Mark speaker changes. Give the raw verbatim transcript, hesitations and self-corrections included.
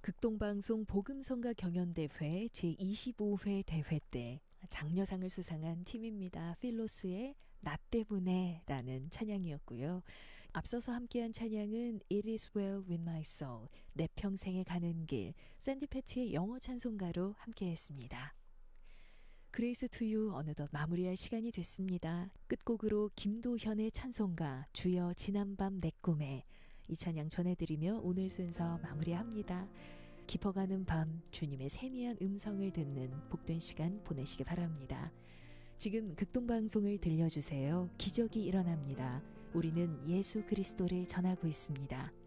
Speaker 1: 극동방송 복음성가 경연대회 제이십오 회 대회 때 장려상을 수상한 팀입니다. 필로스의 나 때문에 라는 찬양이었고요. 앞서서 함께한 찬양은 It is well with my soul, 내 평생에 가는 길, 샌디 패티의 영어 찬송가로 함께했습니다. 그레이스 투유 어느덧 마무리할 시간이 됐습니다. 끝곡으로 김도현의 찬송가 주여 지난밤 내 꿈에, 이 찬양 전해드리며 오늘 순서 마무리합니다. 깊어가는 밤 주님의 세미한 음성을 듣는 복된 시간 보내시기 바랍니다. 지금 극동방송을 들려주세요. 기적이 일어납니다. 우리는 예수 그리스도를 전하고 있습니다.